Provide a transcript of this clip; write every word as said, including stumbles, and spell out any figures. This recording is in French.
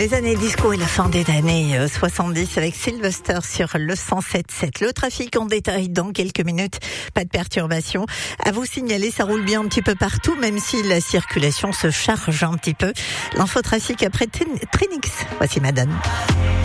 Les années disco et la fin des années soixante-dix avec Sylvester sur le cent sept sept. Le trafic en détail dans quelques minutes. Pas de perturbation. À vous signaler, ça roule bien un petit peu partout, même si la circulation se charge un petit peu. L'infotrafic après Trinix. Voici Madame.